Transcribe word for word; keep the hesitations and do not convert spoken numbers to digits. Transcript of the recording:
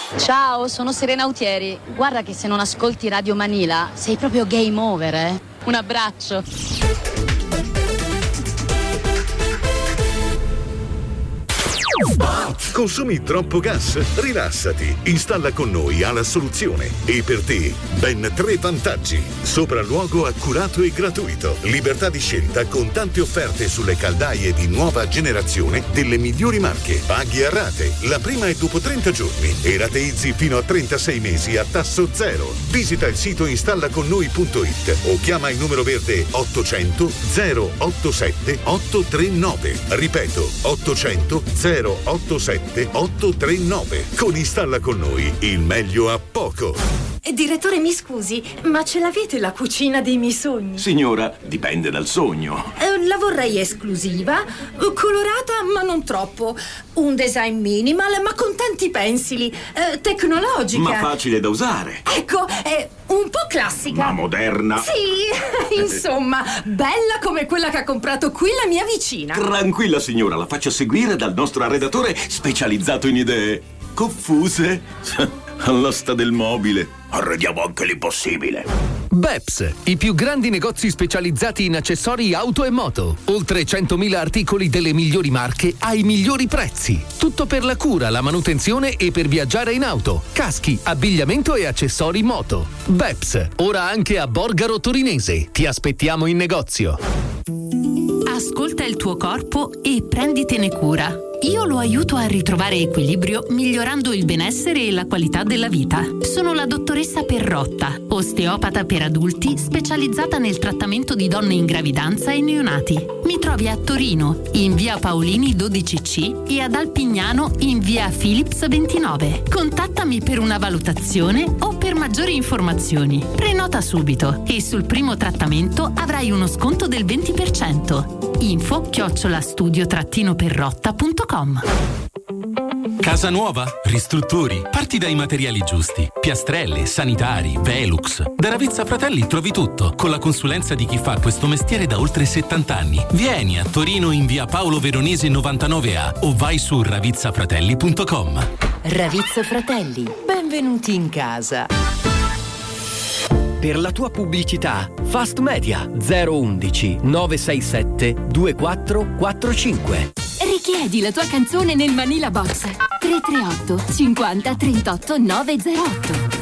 Ciao, sono Serena Autieri. Guarda che se non ascolti Radio Manila sei proprio game over, eh? Un abbraccio. Consumi troppo gas? Rilassati. Installa con noi ha la soluzione. E per te, ben tre vantaggi. Sopralluogo accurato e gratuito. Libertà di scelta con tante offerte sulle caldaie di nuova generazione delle migliori marche. Paghi a rate. La prima è dopo trenta giorni e rateizzi fino a trentasei mesi a tasso zero. Visita il sito installaconnoi punto it o chiama il numero verde ottocento zero ottantasette ottocentonovantanove. Ripeto, ottocento zero ottantasette ottocentonovantanove. Con Installa con noi il meglio a poco. Direttore, mi scusi, ma ce l'avete la cucina dei miei sogni? Signora, dipende dal sogno. Eh, la vorrei esclusiva, colorata ma non troppo, un design minimal ma con tanti pensili, eh, tecnologica. Ma facile da usare. Ecco, è un po' classica. Ma moderna. Sì, insomma, bella come quella che ha comprato qui la mia vicina. Tranquilla signora, la faccio seguire dal nostro arredatore specializzato in idee confuse. All'asta del mobile. Arrediamo anche l'impossibile. Beps, i più grandi negozi specializzati in accessori auto e moto. Oltre centomila articoli delle migliori marche ai migliori prezzi. Tutto per la cura, la manutenzione e per viaggiare in auto. Caschi, abbigliamento e accessori moto. Beps, ora anche a Borgaro Torinese. Ti aspettiamo in negozio. Ascolta il tuo corpo e prenditene cura. Io lo aiuto a ritrovare equilibrio migliorando il benessere e la qualità della vita. Sono la dottoressa Perrotta, osteopata per adulti specializzata nel trattamento di donne in gravidanza e neonati. Mi trovi a Torino, in via Paolini dodici C e ad Alpignano in via Philips ventinove. Contattami per una valutazione o per maggiori informazioni. Prenota subito e sul primo trattamento avrai uno sconto del venti per cento. Info chiocciola studio trattino perrotta punto com. Casa nuova? Ristrutturi? Parti dai materiali giusti. Piastrelle, sanitari, Velux. Da Ravizza Fratelli trovi tutto, con la consulenza di chi fa questo mestiere da oltre settanta anni. Vieni a Torino in via Paolo Veronese novantanove A o vai su ravizzafratelli punto com. Ravizza Fratelli, benvenuti in casa. Per la tua pubblicità, Fast Media zero undici nove sei sette due quattro quattro cinque. Richiedi la tua canzone nel Manila Box tre tre otto cinquanta trentotto nove zero otto.